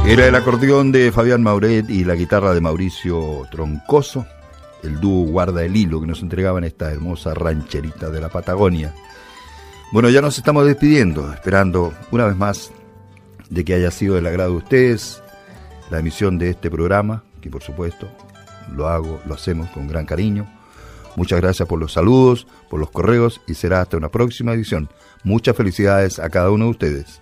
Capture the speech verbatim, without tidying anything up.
Era el acordeón de Fabián Mauret y la guitarra de Mauricio Troncoso, el dúo Guarda el Hilo, que nos entregaban esta hermosa rancherita de la Patagonia. Bueno, ya nos estamos despidiendo, esperando una vez más de que haya sido del agrado de ustedes la emisión de este programa, que por supuesto lo hago, lo hacemos con gran cariño. Muchas gracias por los saludos, por los correos y será hasta una próxima edición. Muchas felicidades a cada uno de ustedes.